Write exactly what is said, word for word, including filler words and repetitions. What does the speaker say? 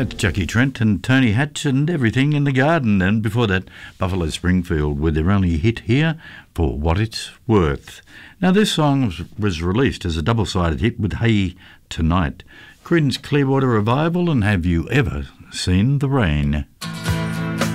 That's Jackie Trent and Tony Hatch and Everything in the Garden. And before that, Buffalo Springfield with their only hit here, For What It's Worth. Now, this song was, was released as a double-sided hit with Hey Tonight, Creedence Clearwater Revival and Have You Ever Seen the Rain?